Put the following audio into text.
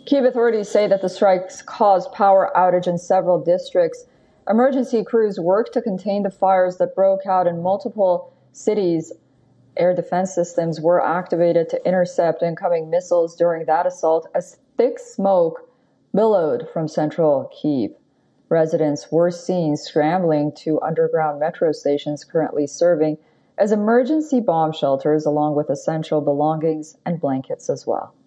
Kyiv authorities say that the strikes caused power outage in several districts. Emergency crews worked to contain the fires that broke out in multiple cities. Air defense systems were activated to intercept incoming missiles during that assault as thick smoke billowed from central Kyiv. Residents were seen scrambling to underground metro stations currently serving as emergency bomb shelters, along with essential belongings and blankets as well.